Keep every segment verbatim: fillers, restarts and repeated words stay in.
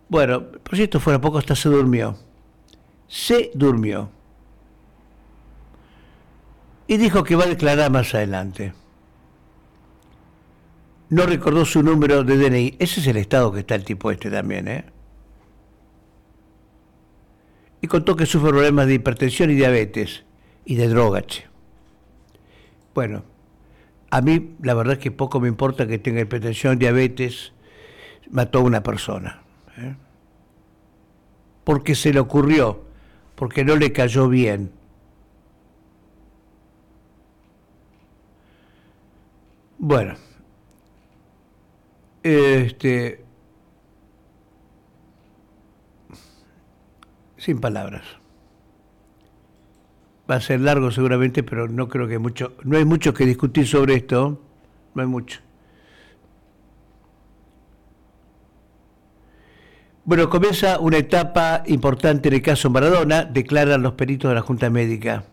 Bueno, por si esto fuera poco, hasta se durmió. Se durmió. Y dijo que va a declarar más adelante. No recordó su número de D N I. Ese es el estado que está el tipo este también, ¿eh? Y contó que sufre problemas de hipertensión y diabetes. Y de droga, che. Bueno, a mí la verdad es que poco me importa que tenga hipertensión, diabetes. Mató a una persona. ¿eh? Porque se le ocurrió. Porque no le cayó bien. Bueno. Este... Sin palabras. Va a ser largo seguramente, pero no creo que mucho, no hay mucho que discutir sobre esto, no hay mucho. Bueno, comienza una etapa importante en el caso Maradona, declaran los peritos de la Junta Médica.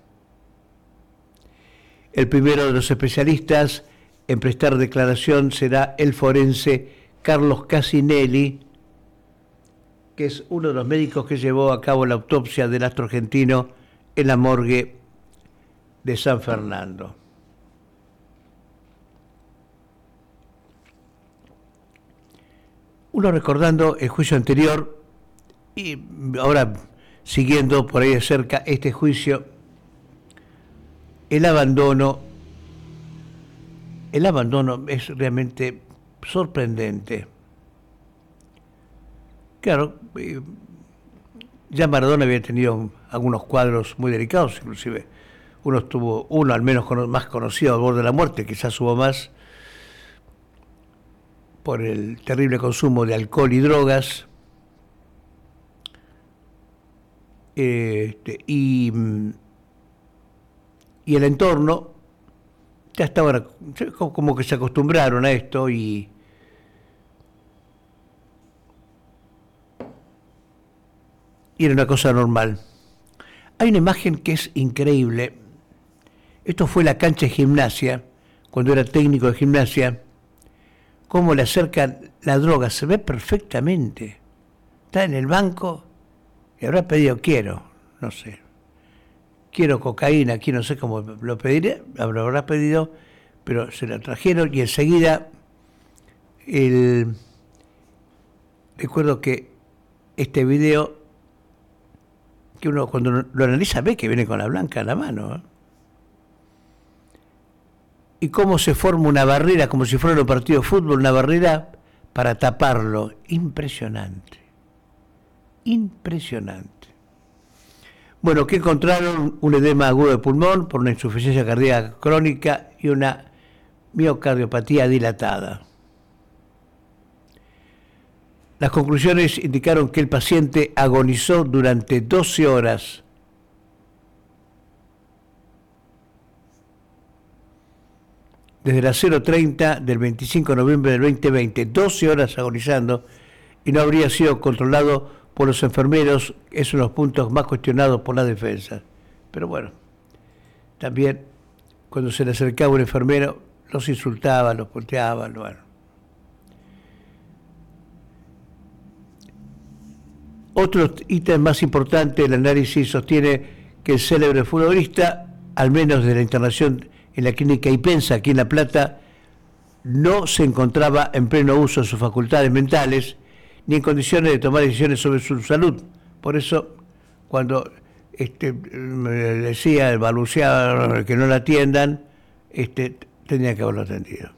El primero de los especialistas en prestar declaración será el forense Carlos Casinelli, que es uno de los médicos que llevó a cabo la autopsia del astro argentino en la morgue de San Fernando. Uno recordando el juicio anterior y ahora siguiendo por ahí de cerca este juicio, el abandono, el abandono es realmente sorprendente. Claro, ya Maradona había tenido algunos cuadros muy delicados, inclusive uno estuvo, uno al menos más conocido, al borde de la muerte, quizás hubo más, por el terrible consumo de alcohol y drogas, este, y, y el entorno, ya estaba como que se acostumbraron a esto y y era una cosa normal. Hay una imagen que es increíble. Esto fue la cancha de gimnasia, cuando era técnico de gimnasia, cómo le acercan la droga, se ve perfectamente. Está en el banco y habrá pedido, quiero, no sé, quiero cocaína, aquí no sé cómo lo pediré, lo habrá pedido, pero se la trajeron y enseguida, el... recuerdo que este video, que uno cuando lo analiza ve que viene con la blanca en la mano. ¿eh? Y cómo se forma una barrera, como si fuera un partido de fútbol, una barrera para taparlo. Impresionante. Impresionante. Bueno, que encontraron un edema agudo de pulmón por una insuficiencia cardíaca crónica y una miocardiopatía dilatada. Las conclusiones indicaron que el paciente agonizó durante doce horas. Desde las cero treinta del veinticinco de noviembre del veinte veinte, doce horas agonizando, y no habría sido controlado por los enfermeros, es uno de los puntos más cuestionados por la defensa. Pero bueno, también cuando se le acercaba un enfermero, los insultaban, los volteaban, bueno. Otro ítem más importante del análisis sostiene que el célebre futbolista, al menos de la internación en la clínica Ipensa, aquí en La Plata, no se encontraba en pleno uso de sus facultades mentales ni en condiciones de tomar decisiones sobre su salud. Por eso, cuando este, me decía, balbuceaba que no la atiendan, este, tenía que haberlo atendido.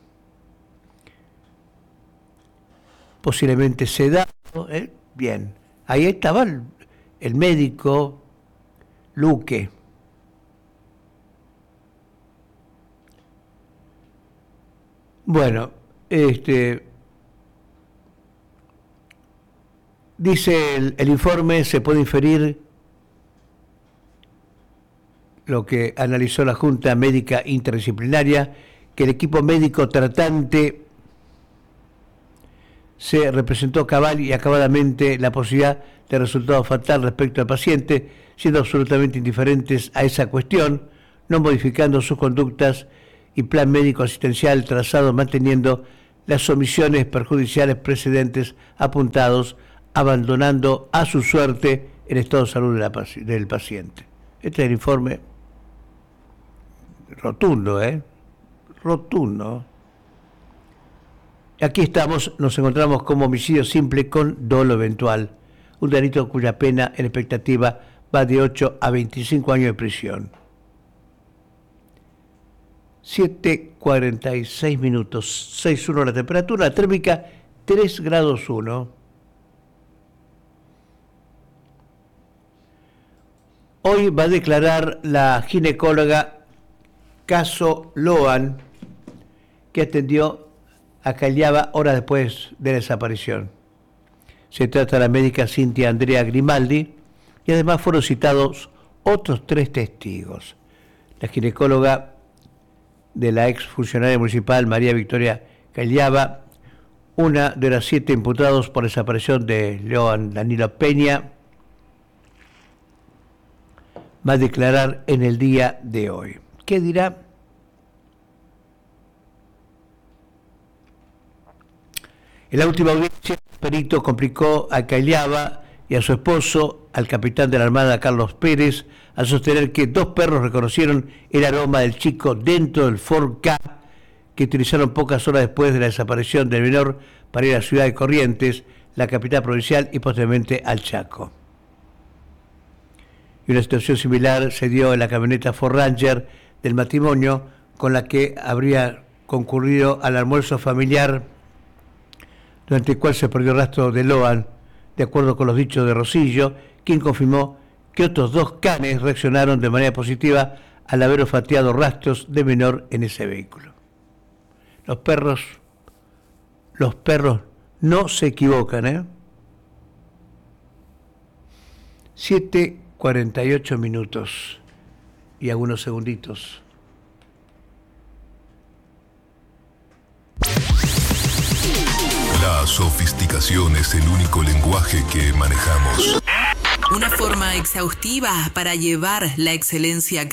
Posiblemente sedado, ¿eh? Bien. Ahí estaba el, el médico Luque. Bueno, este dice el, el informe, se puede inferir lo que analizó la Junta Médica Interdisciplinaria, que el equipo médico tratante se representó cabal y acabadamente la posibilidad de resultado fatal respecto al paciente, siendo absolutamente indiferentes a esa cuestión, no modificando sus conductas y plan médico asistencial trazado, manteniendo las omisiones perjudiciales precedentes apuntados abandonando a su suerte el estado de salud de la, del paciente. Este es el informe rotundo, ¿eh? Rotundo. Aquí estamos, nos encontramos como homicidio simple con dolo eventual, un delito cuya pena en expectativa va de ocho a veinticinco años de prisión. siete cuarenta y seis minutos, seis uno la temperatura, la térmica tres grados uno. Hoy va a declarar la ginecóloga Caso Loan, que atendió a Callaba horas después de la desaparición. Se trata de la médica Cintia Andrea Grimaldi y además fueron citados otros tres testigos. La ginecóloga de la ex funcionaria municipal María Victoria Callaba, una de las siete imputados por desaparición de León Danilo Peña, va a declarar en el día de hoy. ¿Qué dirá? En la última audiencia, el perito complicó a Callaba y a su esposo, al capitán de la Armada Carlos Pérez, al sostener que dos perros reconocieron el aroma del chico dentro del Ford Ka que utilizaron pocas horas después de la desaparición del menor para ir a la ciudad de Corrientes, la capital provincial, y posteriormente al Chaco. Y una situación similar se dio en la camioneta Ford Ranger del matrimonio, con la que habría concurrido al almuerzo familiar, durante el cual se perdió el rastro de Loan, de acuerdo con los dichos de Rosillo, quien confirmó que otros dos canes reaccionaron de manera positiva al haber olfateado rastros de menor en ese vehículo. Los perros, los perros no se equivocan, ¿eh? siete cuarenta y ocho minutos y algunos segunditos. La sofisticación es el único lenguaje que manejamos. Una forma exhaustiva para llevar la excelencia a